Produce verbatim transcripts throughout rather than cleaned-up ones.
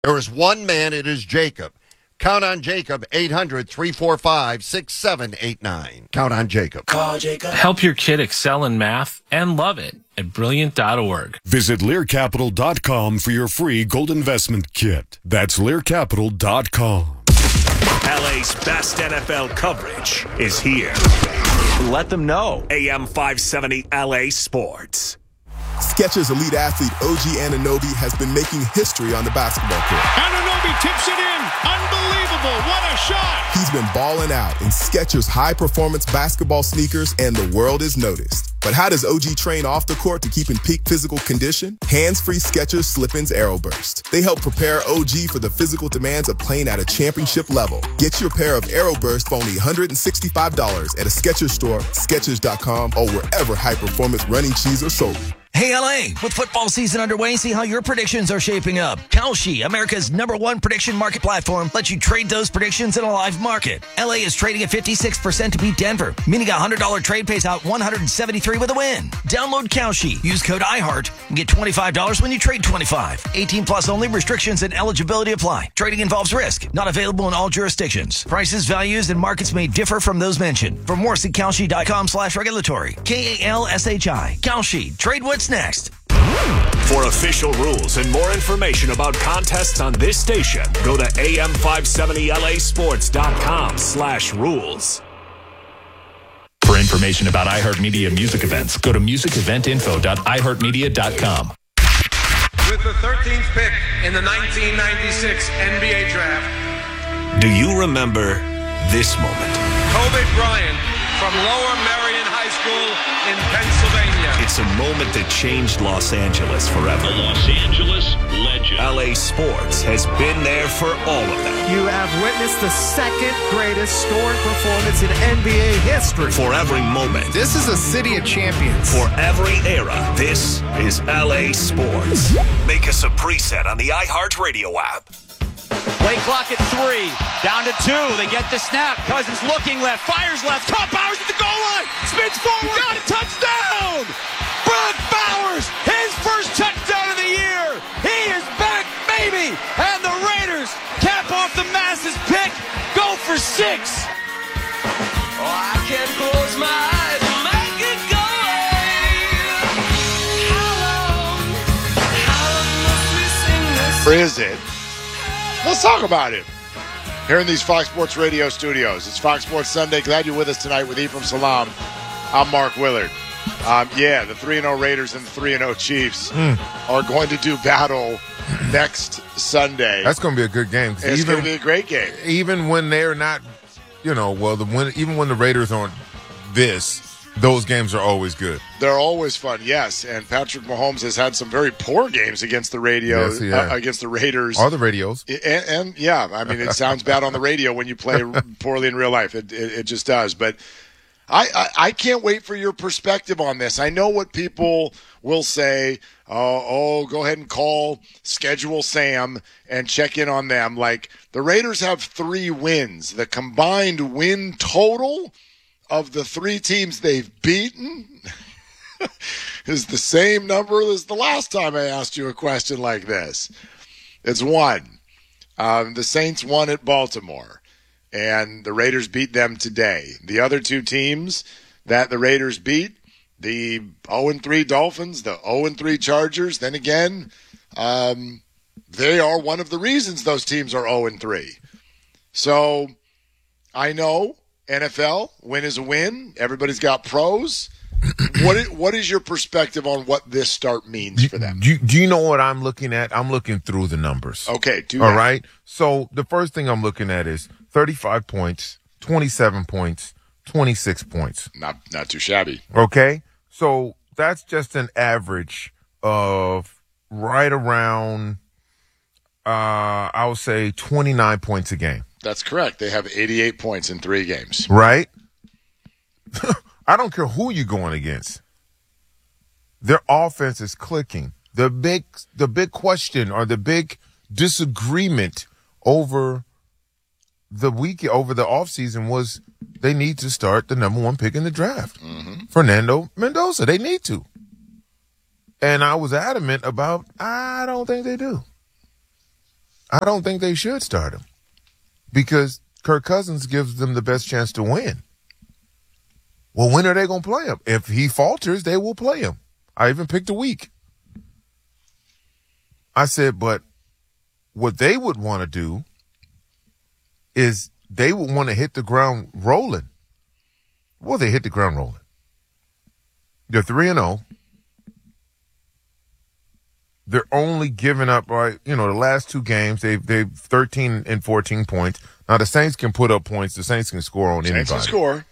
There is one man, it is Jacob. Count on Jacob, eight hundred, three four five, six seven eight nine. Count on Jacob. Call Jacob. Help your kid excel in math and love it at brilliant dot org. Visit Lear Capital dot com for your free gold investment kit. That's Lear Capital dot com. L A's best N F L coverage is here. Let them know. A M five seventy L A Sports. Skechers elite athlete O G Anunoby has been making history on the basketball court. Anunoby tips it in. Unbelievable. What a shot. He's been balling out in Skechers high-performance basketball sneakers, and the world has noticed. But how does O G train off the court to keep in peak physical condition? Hands-free Skechers Slip-ins Aeroburst. They help prepare O G for the physical demands of playing at a championship level. Get your pair of Aeroburst for only one hundred sixty-five dollars at a Skechers store, Skechers dot com, or wherever high-performance running shoes are sold. Hey, L A, with football season underway, see how your predictions are shaping up. Kalshi, America's number one prediction market platform, lets you trade those predictions in a live market. L A is trading at fifty-six percent to beat Denver, meaning a one hundred dollars trade pays out one hundred seventy-three dollars with a win. Download Kalshi, use code iHeart, and get twenty-five dollars when you trade twenty-five dollars. eighteen plus only, restrictions and eligibility apply. Trading involves risk, not available in all jurisdictions. Prices, values, and markets may differ from those mentioned. For more, see Kalshi dot com slash regulatory. K A L S H I. Kalshi. Trade what's next. For official rules and more information about contests on this station, go to A M five seventy L A sports dot com slash rules. For information about iHeartMedia music events, go to music event info dot i heart media dot com. With the thirteenth pick in the nineteen ninety-six N B A draft. Do you remember this moment? Kobe Bryant from Lower Merion High School in Pennsylvania. It's a moment that changed Los Angeles forever. The Los Angeles legend. L A Sports has been there for all of them. You have witnessed the second greatest scoring performance in N B A history. For every moment. This is a city of champions. For every era, this is L A Sports. Make us a preset on the iHeartRadio app. Play clock at three. Down to two. They get the snap. Cousins looking left. Fires left. Caught Bowers at the goal line. Spins forward. Got a touchdown. Brock Bowers. His first touchdown of the year. He is back, baby. And the Raiders cap off the Masses pick. Go for six. Oh, I can close my eyes and make it go away. How long? How long must we sing this? Or is it? Let's talk about it here in these Fox Sports Radio studios. It's Fox Sports Sunday. Glad you're with us tonight with Ephraim Salam. I'm Mark Willard. Um, yeah, the three and oh Raiders and the three and oh Chiefs mm. are going to do battle next Sunday. That's going to be a good game. It's going to be a great game. Even when they're not, you know, well, the when, even when the Raiders aren't this, those games are always good. They're always fun, yes. And Patrick Mahomes has had some very poor games against the radio, yes, yeah. uh, against the Raiders. Or the radios. And, and, yeah, I mean, it sounds bad on the radio when you play poorly in real life. It, it, it just does. But I, I, I can't wait for your perspective on this. I know what people will say. Oh, oh, go ahead and call Schedule Sam and check in on them. Like, the Raiders have three wins. The combined win total of the three teams they've beaten is the same number as the last time I asked you a question like this. It's one. Um, the Saints won at Baltimore, and the Raiders beat them today. The other two teams that the Raiders beat, the oh and three Dolphins, the oh and three Chargers, then again, um, they are one of the reasons those teams are oh and three. So I know N F L, win is a win. Everybody's got pros. What is, what is your perspective on what this start means for them? Do, do you know what I'm looking at? I'm looking through the numbers. Okay, do All that. right? So the first thing I'm looking at is thirty-five points, twenty-seven points, twenty-six points. Not not too shabby. Okay? So that's just an average of right around, uh, I would say, twenty-nine points a game. That's correct. They have eighty-eight points in three games. Right? I don't care who you're going against. Their offense is clicking. The big the big question or the big disagreement over the week over the offseason was they need to start the number one pick in the draft. Mm-hmm. Fernando Mendoza. They need to. And I was adamant about I don't think they do. I don't think they should start him because Kirk Cousins gives them the best chance to win. Well, when are they going to play him? If he falters, they will play him. I even picked a week. I said, but what they would want to do is they would want to hit the ground rolling. Well, they hit the ground rolling. They're three and oh. They're only giving up, right? You know, the last two games, they've they've thirteen and fourteen points. Now the Saints can put up points. The Saints can score on Saints anybody. can score.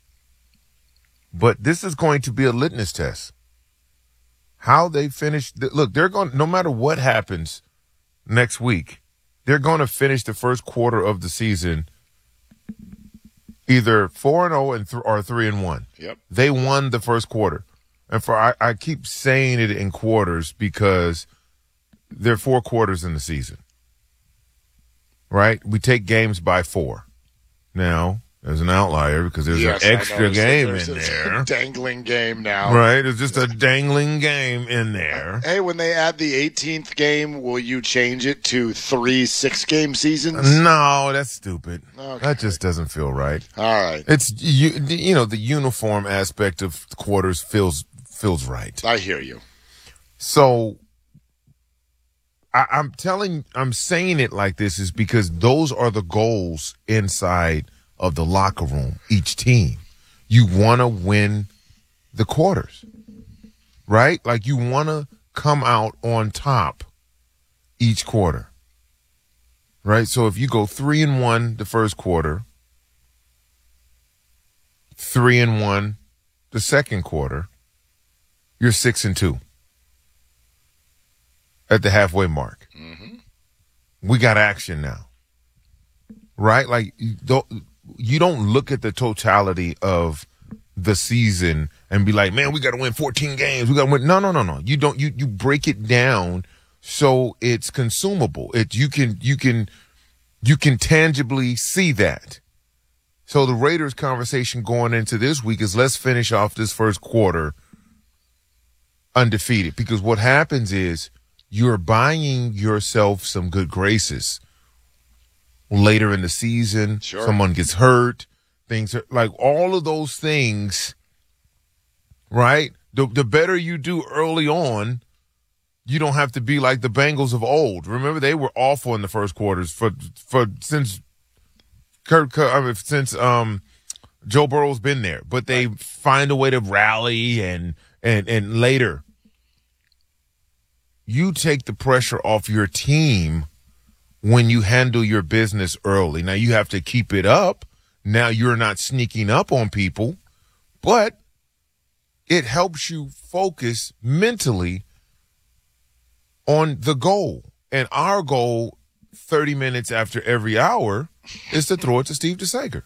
But this is going to be a litmus test. How they finish. Look, they're going. No matter what happens next week, they're going to finish the first quarter of the season either four and zero and th- or three and one. Yep. They won the first quarter. And for I, I keep saying it in quarters because there are four quarters in the season, right? We take games by four. Now, there's an outlier because there's yes, an extra game there's in a there. Dangling game now. Right? It's just a dangling game in there. Hey, when they add the eighteenth game, will you change it to three six-game seasons? No, that's stupid. Okay. That just doesn't feel right. All right. It's, you, you know, the uniform aspect of quarters feels feels right. I hear you. So I, I'm telling, I'm saying it like this is because those are the goals inside of the locker room, each team. You want to win the quarters, right? Like you want to come out on top each quarter, right? So if you go three and one the first quarter, three and one the second quarter, you're six and two at the halfway mark. Mm-hmm. We got action now, right? Like you don't, you don't look at the totality of the season and be like, man, we got to win fourteen games. We got to win. No, no, no, no. You don't. You you break it down so it's consumable. It you can you can you can tangibly see that. So the Raiders conversation going into this week is let's finish off this first quarter undefeated, because what happens is you're buying yourself some good graces later in the season. Sure. Someone gets hurt, things are like all of those things, right? The, the better you do early on, you don't have to be like the Bengals of old. Remember, they were awful in the first quarters for for since Kurt, I mean, since um Joe Burrow's been there, but they right. find a way to rally and and and later you take the pressure off your team when you handle your business early. Now you have to keep it up. Now you're not sneaking up on people, but it helps you focus mentally on the goal. And our goal thirty minutes after every hour is to throw it to Steve DeSager.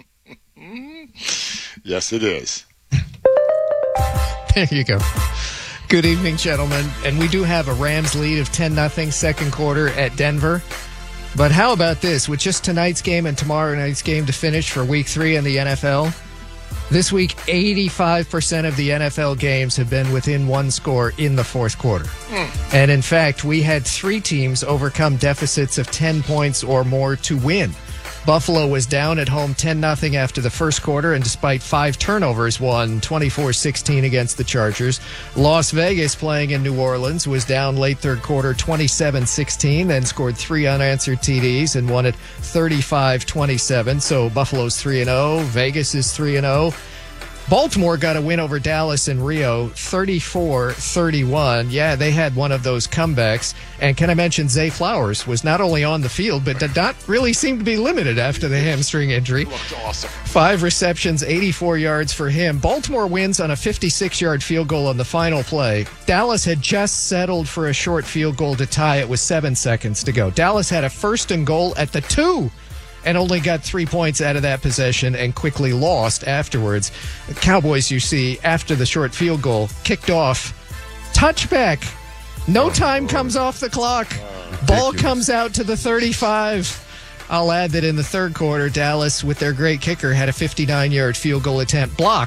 Yes, it is. There you go. Good evening, gentlemen. And we do have a Rams lead of ten nothing second quarter at Denver. But how about this? With just tonight's game and tomorrow night's game to finish for week three in the N F L, this week eighty-five percent of the N F L games have been within one score in the fourth quarter. Mm. And in fact, we had three teams overcome deficits of ten points or more to win. Buffalo was down at home ten nothing after the first quarter, and despite five turnovers, won twenty-four sixteen against the Chargers. Las Vegas, playing in New Orleans, was down late third quarter twenty-seven sixteen, then scored three unanswered T Ds and won it thirty-five twenty-seven. So Buffalo's three and oh, Vegas is three and oh. Baltimore got a win over Dallas in Rio, thirty-four thirty-one. Yeah, they had one of those comebacks. And can I mention Zay Flowers was not only on the field, but did not really seem to be limited after the hamstring injury. Looked awesome. Five receptions, eighty-four yards for him. Baltimore wins on a fifty-six-yard field goal on the final play. Dallas had just settled for a short field goal to tie it with seven seconds to go. Dallas had a first and goal at the two and only got three points out of that possession and quickly lost afterwards. The Cowboys, you see, after the short field goal, kicked off. Touchback. No time comes off the clock. Ball comes out to the thirty-five. I'll add that in the third quarter, Dallas, with their great kicker, had a fifty-nine-yard field goal attempt blocked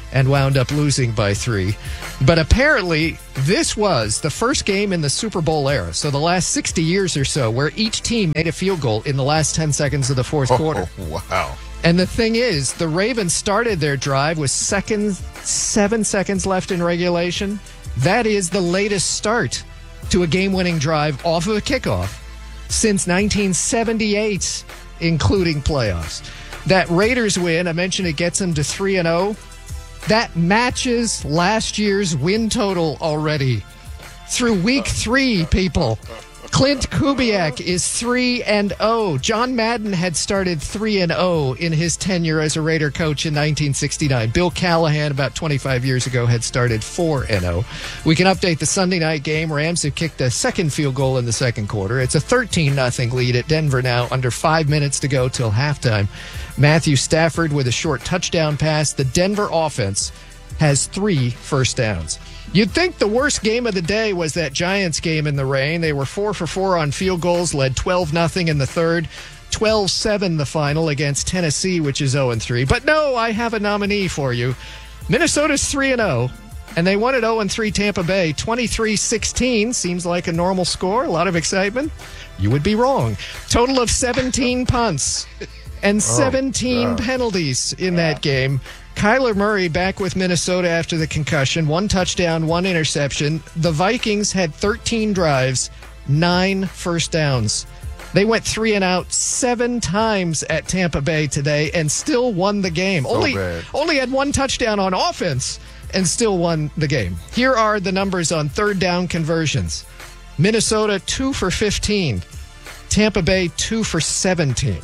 and wound up losing by three. But apparently, this was the first game in the Super Bowl era, so the last sixty years or so, where each team made a field goal in the last ten seconds of the fourth Oh, quarter. wow. And the thing is, the Ravens started their drive with seconds, seven seconds left in regulation. That is the latest start to a game-winning drive off of a kickoff since nineteen seventy-eight, including playoffs. That Raiders win, I mentioned it gets them to three and oh. That matches last year's win total already. Through week three, people. Clint Kubiak is three and oh. John Madden had started three and oh in his tenure as a Raider coach in nineteen sixty-nine. Bill Callahan, about twenty-five years ago, had started four and oh. We can update the Sunday night game. Rams have kicked a second field goal in the second quarter. It's a thirteen nothing lead at Denver now, under five minutes to go till halftime. Matthew Stafford with a short touchdown pass. The Denver offense has three first downs. You'd think the worst game of the day was that Giants game in the rain. They were four for four on field goals, led twelve nothing in the third, twelve seven the final against Tennessee, which is oh and three. But no, I have a nominee for you. Minnesota's three and oh, and they won at oh and three Tampa Bay. twenty-three sixteen seems like a normal score, a lot of excitement. You would be wrong. Total of seventeen punts and seventeen oh, penalties in that game. Kyler Murray back with Minnesota after the concussion. One touchdown, one interception. The Vikings had thirteen drives, nine first downs. They went three and out seven times at Tampa Bay today and still won the game. So only, bad. only had one touchdown on offense and still won the game. Here are the numbers on third down conversions. Minnesota, two for fifteen. Tampa Bay, two for seventeen.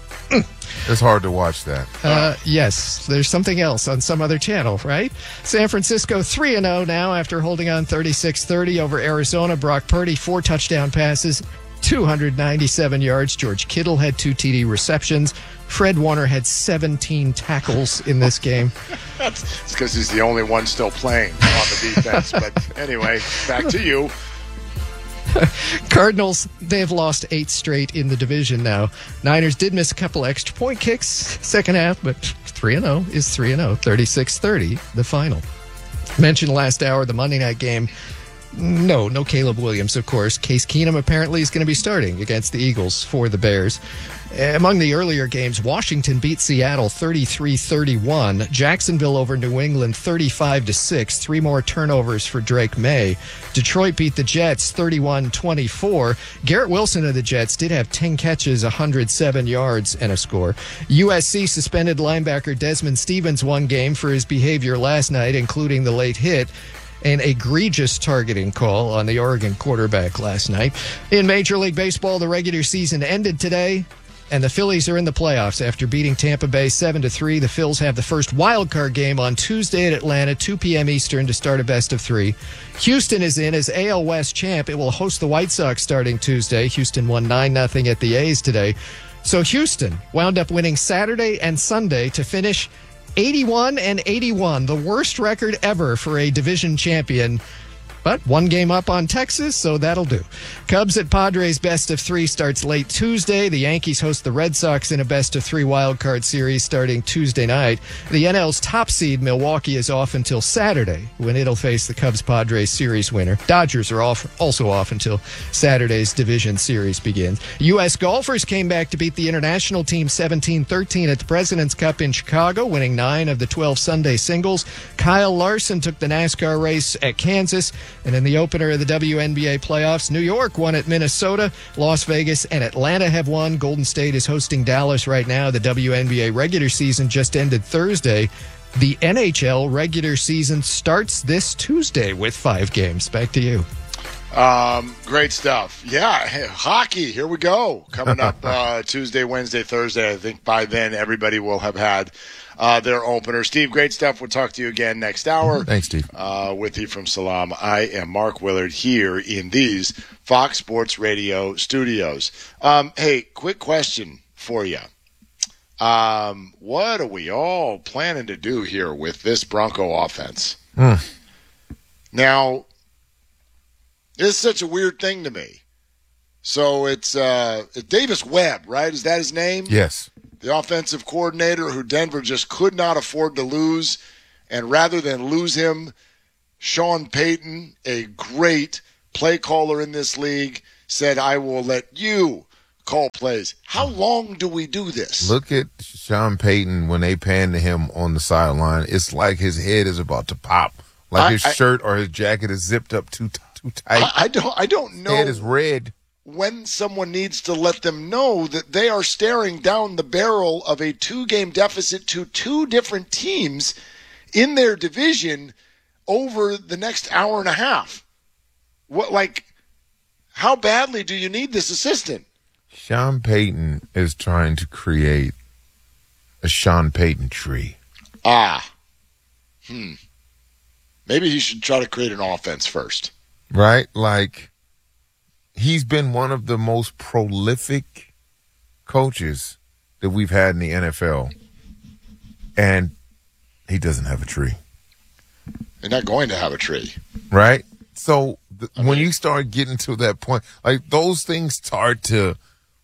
It's hard to watch that. Uh, yes, there's something else on some other channel, right? San Francisco three and oh now after holding on thirty-six thirty over Arizona. Brock Purdy, four touchdown passes, two hundred ninety-seven yards. George Kittle had two T D receptions. Fred Warner had seventeen tackles in this game. It's because he's the only one still playing on the defense. But anyway, back to you. Cardinals, they've lost eight straight in the division now. Niners did miss a couple extra point kicks second half, but three and oh is three and oh. thirty-six thirty, the final. Mentioned last hour, the Monday night game. No, no Caleb Williams, of course. Case Keenum apparently is going to be starting against the Eagles for the Bears. Among the earlier games, Washington beat Seattle thirty-three thirty-one. Jacksonville over New England thirty-five to six. Three more turnovers for Drake May. Detroit beat the Jets thirty-one twenty-four. Garrett Wilson of the Jets did have ten catches, one hundred seven yards, and a score. U S C suspended linebacker Desmond Stevens one game for his behavior last night, including the late hit. An egregious targeting call on the Oregon quarterback last night. In Major League Baseball, the regular season ended today, and the Phillies are in the playoffs after beating Tampa Bay seven to three. The Phils have the first wild card game on Tuesday at Atlanta, two p.m. Eastern, to start a best of three. Houston is in as A L West champ. It will host the White Sox starting Tuesday. Houston won nine nothing at the A's today. So Houston wound up winning Saturday and Sunday to finish eighty-one and eighty-one, the worst record ever for a division champion. But one game up on Texas, so that'll do. Cubs at Padres best of three starts late Tuesday. The Yankees host the Red Sox in a best of three wild card series starting Tuesday night. The N L's top seed, Milwaukee, is off until Saturday when it'll face the Cubs-Padres series winner. Dodgers are off, also off until Saturday's division series begins. U S golfers came back to beat the international team seventeen thirteen at the President's Cup in Chicago, winning nine of the twelve Sunday singles. Kyle Larson took the NASCAR race at Kansas. And in the opener of the W N B A playoffs, New York won at Minnesota. Las Vegas and Atlanta have won. Golden State is hosting Dallas right now. The W N B A regular season just ended Thursday. The N H L regular season starts this Tuesday with five games. Back to you. Um, great stuff. Yeah, hey, hockey. Here we go. Coming up uh, Tuesday, Wednesday, Thursday. I think by then everybody will have had uh, their opener. Steve, great stuff. We'll talk to you again next hour. Thanks, Steve. Uh, with you from Salam, I am Mark Willard here in these Fox Sports Radio studios. Um, hey, quick question for you. Um, what are we all planning to do here with this Bronco offense? Mm. Now, it's such a weird thing to me. So it's uh, Davis Webb, right? Is that his name? Yes. The offensive coordinator who Denver just could not afford to lose. And rather than lose him, Sean Payton, a great play caller in this league, said, I will let you call plays. How long do we do this? Look at Sean Payton when they pan to him on the sideline. It's like his head is about to pop. Like I, his I, shirt or his jacket is zipped up too too tight. I, I don't I don't know. His head is red. When someone needs to let them know that they are staring down the barrel of a two-game deficit to two different teams in their division over the next hour and a half. What, like, how badly do you need this assistant? Sean Payton is trying to create a Sean Payton tree. Ah. Hmm. Maybe he should try to create an offense first. Right? Like, he's been one of the most prolific coaches that we've had in the N F L. And he doesn't have a tree. They're not going to have a tree. Right? So th- when you start getting to that point, like those things start to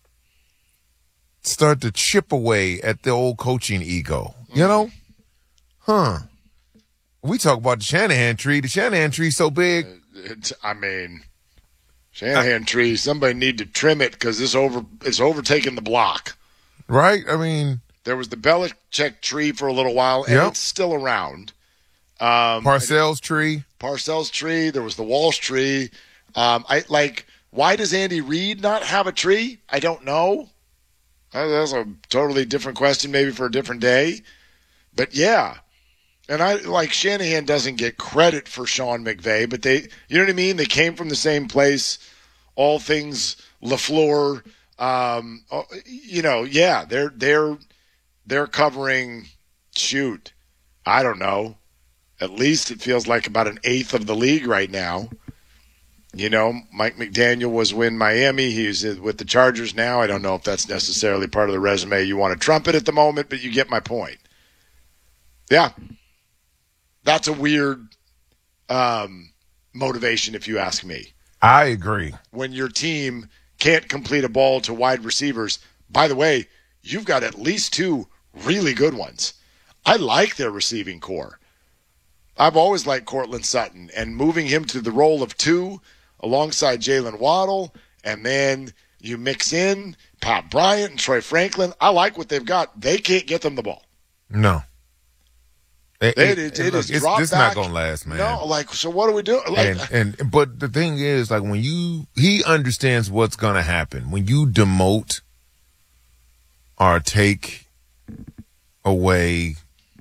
start to chip away at the old coaching ego. You know? Huh. We talk about the Shanahan tree. The Shanahan tree's so big. It's, I mean, Shanahan tree, somebody need to trim it because it's over. It's overtaking the block. Right? I mean, there was the Belichick tree for a little while, and yep. it's still around. Um, Parcells tree. Parcells tree. There was the Walsh tree. Um, I like. Why does Andy Reid not have a tree? I don't know. That's a totally different question, maybe for a different day. But yeah, and I like Shanahan doesn't get credit for Sean McVay, but they, you know what I mean? They came from the same place. All things LaFleur. Um, you know, yeah, they're they're they're covering. Shoot, I don't know. At least it feels like about an eighth of the league right now. You know, Mike McDaniel was with Miami. He's with the Chargers now. I don't know if that's necessarily part of the resume you want to trumpet at the moment, but you get my point. Yeah. That's a weird um, motivation, if you ask me. I agree. When your team can't complete a ball to wide receivers. By the way, you've got at least two really good ones. I like their receiving core. I've always liked Cortland Sutton, and moving him to the role of two alongside Jalen Waddle, and then you mix in Pat Bryant and Troy Franklin. I like what they've got. They can't get them the ball. No. It, it, it, it, it it look, is dropped it's back. not gonna last, man. No, like, so what do we do? Like, and, and but the thing is, like, when you he understands what's gonna happen when you demote or take away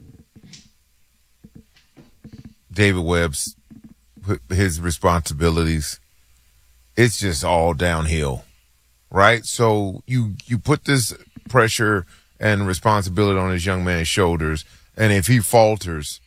David Webb's his responsibilities, it's just all downhill, right? So you you put this pressure and responsibility on this young man's shoulders, and if he falters,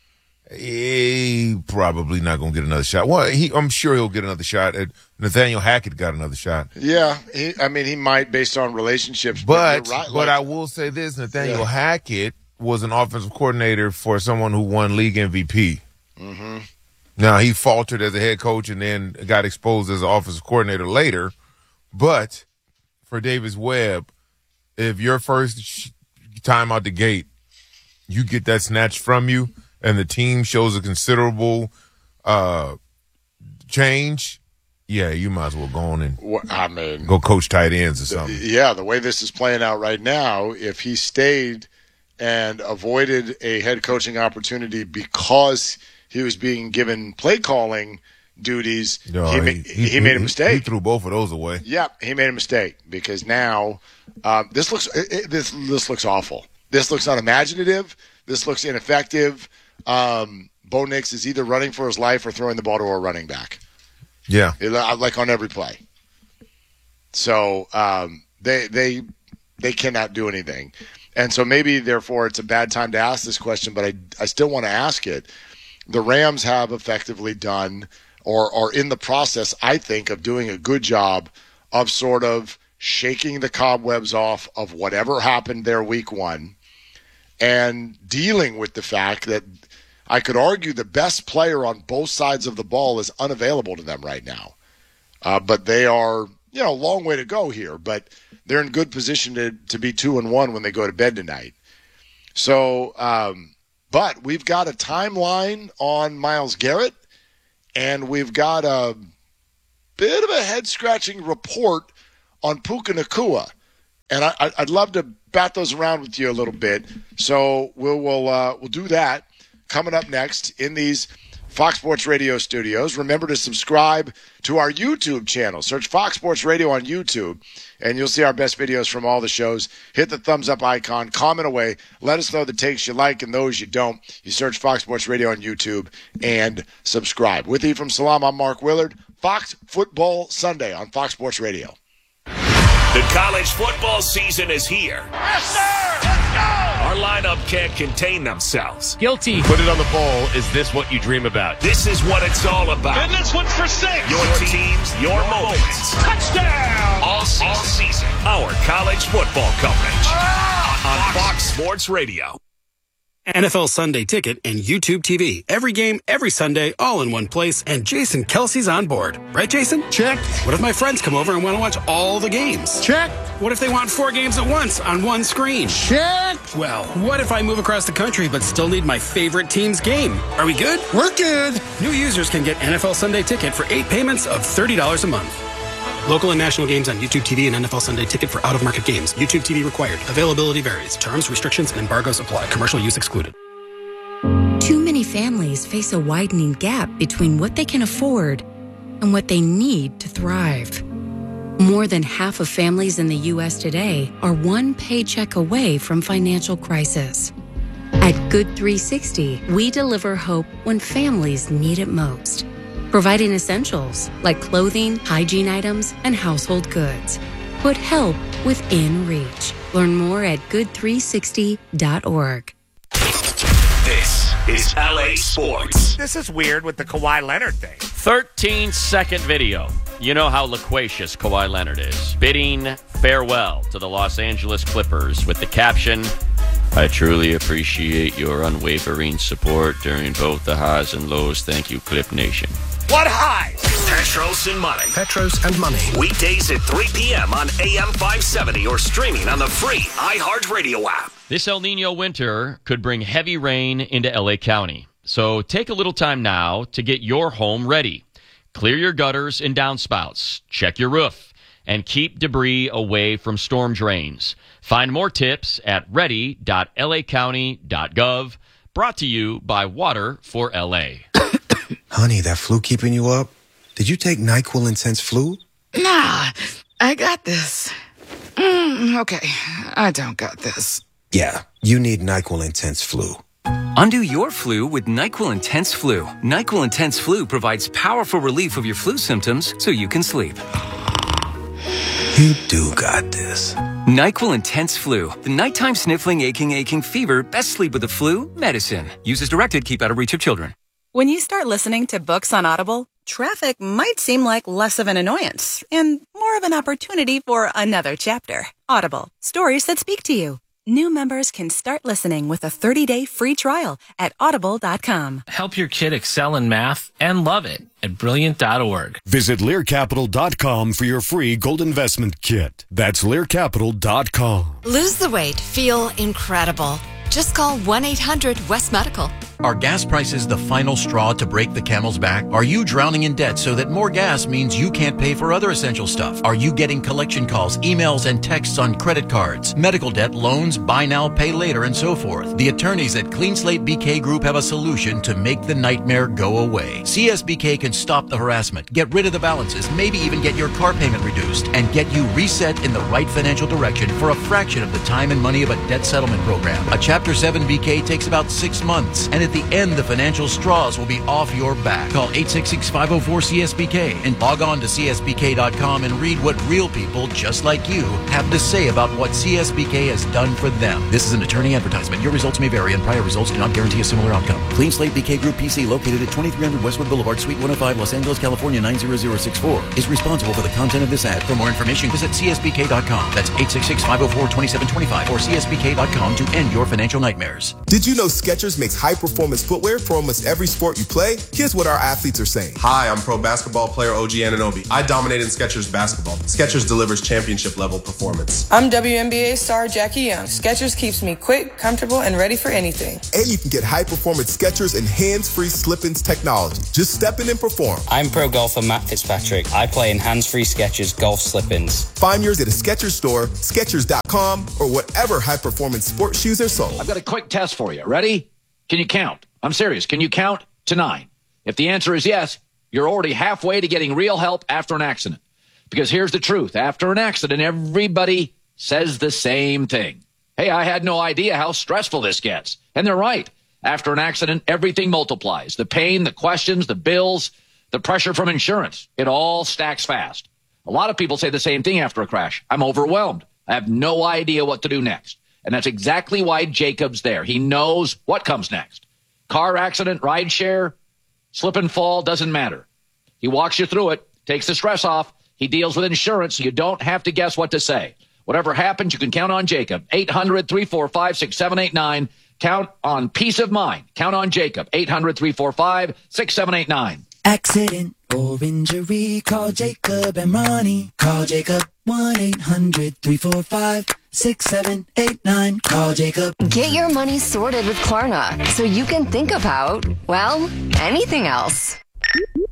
he probably not going to get another shot. Well, he, I'm sure he'll get another shot. Nathaniel Hackett got another shot. Yeah, he, I mean, he might based on relationships. But but, right, but like, I will say this: Nathaniel yeah. Hackett was an offensive coordinator for someone who won league M V P. Mm-hmm. Now, he faltered as a head coach and then got exposed as an offensive coordinator later. But for Davis Webb, if your first time out the gate, you get that snatched from you and the team shows a considerable uh, change, yeah, you might as well go on and well, I mean, go coach tight ends or something. Yeah, the way this is playing out right now, if he stayed and avoided a head coaching opportunity because – he was being given play calling duties. No, he, he, he, he, he made a mistake. He threw both of those away. Yeah, he made a mistake because now uh, this looks it, it, this this looks awful. This looks unimaginative. This looks ineffective. Um, Bo Nix is either running for his life or throwing the ball to a running back. Yeah, it, like on every play. So um, they they they cannot do anything, and so maybe therefore it's a bad time to ask this question, but I I still want to ask it. The Rams have effectively done or are in the process, I think, of doing a good job of sort of shaking the cobwebs off of whatever happened there week one and dealing with the fact that I could argue the best player on both sides of the ball is unavailable to them right now. Uh, but they are, you know, a long way to go here, but they're in good position to, to be two and one when they go to bed tonight. So, um, But we've got a timeline on Myles Garrett, and we've got a bit of a head-scratching report on Puka Nacua. And I, I'd love to bat those around with you a little bit. So we'll we'll, uh, we'll do that coming up next in these Fox Sports Radio studios. Remember to subscribe to our YouTube channel. Search Fox Sports Radio on YouTube, and you'll see our best videos from all the shows. Hit the thumbs up icon, comment away. Let us know the takes you like and those you don't. You search Fox Sports Radio on YouTube and subscribe. With you from Salam, I'm Mark Willard. Fox Football Sunday on Fox Sports Radio. The college football season is here. Yes, sir! Let's go! Our lineup can't contain themselves. Guilty. Put it on the poll. Is this what you dream about? This is what it's all about. And this one's for six. Your teams, your moments. Touchdown! All season. All season. Our college football coverage Ah! on Fox Sports Radio. N F L Sunday Ticket and YouTube T V. Every game, every Sunday, all in one place, and Jason Kelsey's on board. Right, Jason? Check. What if my friends come over and want to watch all the games? Check. What if they want four games at once on one screen? Check. Well, what if I move across the country but still need my favorite team's game? Are we good? We're good. New users can get N F L Sunday Ticket for eight payments of thirty dollars a month. Local and national games on YouTube T V and N F L Sunday Ticket for out-of-market games. YouTube T V required. Availability varies. Terms, restrictions, and embargoes apply. Commercial use excluded. Too many families face a widening gap between what they can afford and what they need to thrive. More than half of families in the U S today are one paycheck away from financial crisis. At Good three sixty, we deliver hope when families need it most, providing essentials like clothing, hygiene items, and household goods. Put help within reach. Learn more at good three sixty dot org. This is L A Sports. This is weird with the Kawhi Leonard thing. thirteen second video. You know how loquacious Kawhi Leonard is. Bidding farewell to the Los Angeles Clippers with the caption, "I truly appreciate your unwavering support during both the highs and lows. Thank you, Clip Nation." What highs? Petros and Money. Petros and Money. Weekdays at three p.m. on A M five seventy or streaming on the free iHeartRadio app. This El Nino winter could bring heavy rain into L A County. So take a little time now to get your home ready. Clear your gutters and downspouts. Check your roof. And keep debris away from storm drains. Find more tips at ready dot l a county dot gov. Brought to you by Water for L A. Honey, that flu keeping you up? Did you take NyQuil Intense Flu? Nah, I got this. Mm, okay, I don't got this. Yeah, you need NyQuil Intense Flu. Undo your flu with NyQuil Intense Flu. NyQuil Intense Flu provides powerful relief of your flu symptoms so you can sleep. You do got this. NyQuil Intense Flu. The nighttime sniffling, aching, aching fever. Best sleep with the flu. Medicine. Use as directed. Keep out of reach of children. When you start listening to books on Audible, traffic might seem like less of an annoyance and more of an opportunity for another chapter. Audible. Stories that speak to you. New members can start listening with a thirty-day free trial at audible dot com. Help your kid excel in math and love it at brilliant dot org. Visit lear capital dot com for your free gold investment kit. That's lear capital dot com. Lose the weight. Feel incredible. Just call one eight hundred West Medical. Are gas prices the final straw to break the camel's back? Are you drowning in debt so that more gas means you can't pay for other essential stuff? Are you getting collection calls, emails, and texts on credit cards, medical debt, loans, buy now, pay later, and so forth? The attorneys at Clean Slate B K Group have a solution to make the nightmare go away. C S B K can stop the harassment, get rid of the balances, maybe even get your car payment reduced, and get you reset in the right financial direction for a fraction of the time and money of a debt settlement program. A Chapter seven B K takes about six months, and at the end, the financial straws will be off your back. Call eight six six, five oh four, C S B K and log on to C S B K dot com and read what real people just like you have to say about what C S B K has done for them. This is an attorney advertisement. Your results may vary, and prior results do not guarantee a similar outcome. Clean Slate B K Group P C, located at twenty-three hundred Westwood Boulevard, Suite one oh five, Los Angeles, California, nine zero zero six four, is responsible for the content of this ad. For more information, visit C S B K dot com. That's eight six six, five oh four, two seven two five or C S B K dot com to end your financial nightmares. Did you know Skechers makes high-performance high-performance footwear for almost every sport you play, here's what our athletes are saying. Hi, I'm pro basketball player O G Anunoby. I dominate in Skechers basketball. Skechers delivers championship-level performance. I'm W N B A star Jackie Young. Skechers keeps me quick, comfortable, and ready for anything. And you can get high-performance Skechers and hands-free slip-ins technology. Just step in and perform. I'm pro golfer Matt Fitzpatrick. I play in hands-free Skechers golf slip-ins. Find yours at a Skechers store, Skechers dot com, or whatever high-performance sports shoes are sold. I've got a quick test for you. Ready? Can you count? I'm serious. Can you count to nine? If the answer is yes, you're already halfway to getting real help after an accident. Because here's the truth. After an accident, everybody says the same thing. Hey, I had no idea how stressful this gets. And they're right. After an accident, everything multiplies. The pain, the questions, the bills, the pressure from insurance. It all stacks fast. A lot of people say the same thing after a crash. I'm overwhelmed. I have no idea what to do next. And that's exactly why Jacob's there. He knows what comes next. Car accident, ride share, slip and fall, doesn't matter. He walks you through it, takes the stress off. He deals with insurance, so you don't have to guess what to say. Whatever happens, you can count on Jacob. eight hundred, three four five, six seven eight nine. Count on peace of mind. Count on Jacob. eight hundred, three four five, six seven eight nine. Accident or injury, call Jacob and Ronnie. Call Jacob. one eight hundred, three four five, six seven eight nine. Call Jacob. Get your money sorted with Klarna so you can think about, well, anything else.